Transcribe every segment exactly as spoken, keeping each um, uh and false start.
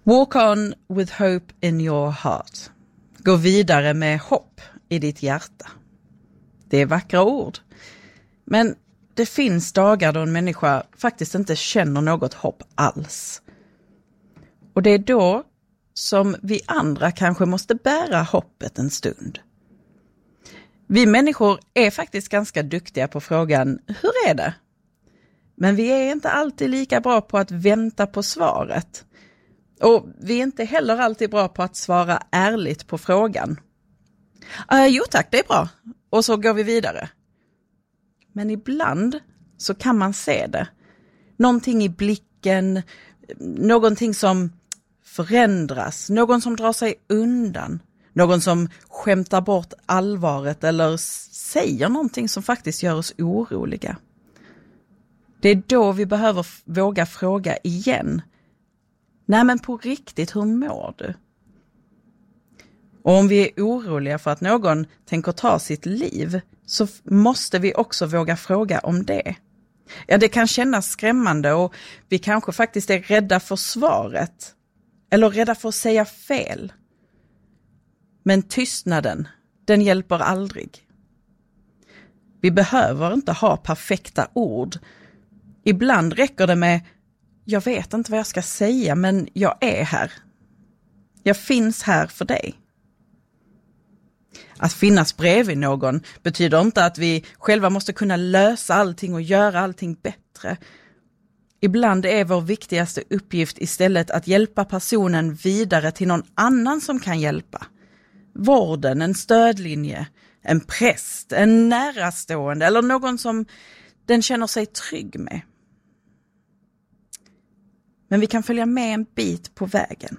Walk on with hope in your heart. Gå vidare med hopp i ditt hjärta. Det är vackra ord. Men det finns dagar då en människa faktiskt inte känner något hopp alls. Och det är då som vi andra kanske måste bära hoppet en stund. Vi människor är faktiskt ganska duktiga på frågan, hur är det? Men vi är inte alltid lika bra på att vänta på svaret. Och vi är inte heller alltid bra på att svara ärligt på frågan. Uh, jo tack, det är bra. Och så går vi vidare. Men ibland så kan man se det. Någonting i blicken, någonting som förändras, någon som drar sig undan, någon som skämtar bort allvaret eller säger någonting som faktiskt gör oss oroliga. Det är då vi behöver f- våga fråga igen. Nej men på riktigt, hur mår du? Och om vi är oroliga för att någon tänker ta sitt liv så f- måste vi också våga fråga om det. Ja, det kan kännas skrämmande och vi kanske faktiskt är rädda för svaret. Eller rädda för att säga fel. Men tystnaden, den hjälper aldrig. Vi behöver inte ha perfekta ord. Ibland räcker det med, jag vet inte vad jag ska säga men jag är här. Jag finns här för dig. Att finnas bredvid någon betyder inte att vi själva måste kunna lösa allting och göra allting bättre. Ibland är vår viktigaste uppgift istället att hjälpa personen vidare till någon annan som kan hjälpa. Vården, en stödlinje, en präst, en närastående eller någon som den känner sig trygg med. Men vi kan följa med en bit på vägen.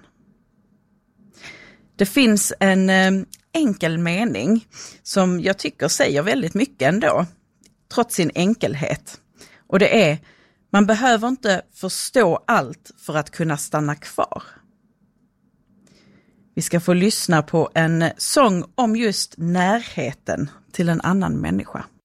Det finns en eh, enkel mening som jag tycker säger väldigt mycket ändå, trots sin enkelhet. Och det är, man behöver inte förstå allt för att kunna stanna kvar. Vi ska få lyssna på en sång om just närheten till en annan människa.